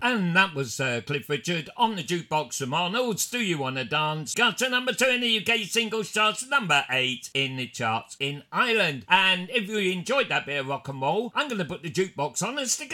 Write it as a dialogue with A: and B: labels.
A: And that was Cliff Richard on the Jukebox from Arnold's Do You Wanna Dance? Got to number 2 in the UK singles charts, number 8 in the charts in Ireland. And if you enjoyed that bit of rock and roll, I'm going to put the jukebox on and stick